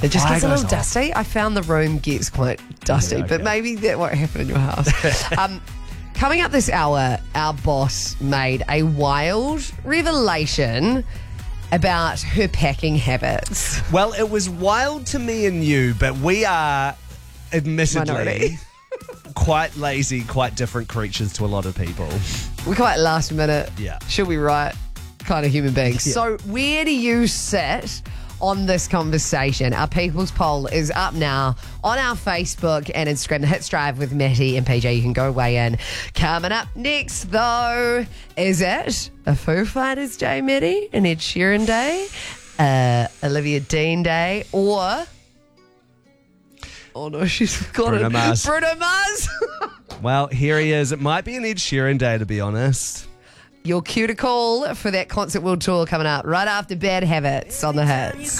It just gets a Fire little goes off. dusty. I found the room gets quite dusty, Yeah, but okay. maybe that won't happen in your house. Coming up this hour, our boss made a wild revelation about her packing habits. Well, it was wild to me and you, but we are admittedly Minority. quite lazy, quite different creatures to a lot of people. We're quite last minute. Yeah. Should we right kind of human beings. Yeah. So where do you sit on this conversation? Our People's Poll is up now on our Facebook and Instagram, The Hits Drive with Matty and PJ. You can go weigh in. Coming up next, though, is it a Foo Fighters Day, Matty? An Ed Sheeran Day? Olivia Dean Day? Or... Oh, no, she's forgotten. Bruno Mars. Bruno Mars. Well, here he is. It might be an Ed Sheeran day, to be honest. Your cue to call for that Concert World Tour coming up right after Bad Habits on the Hits.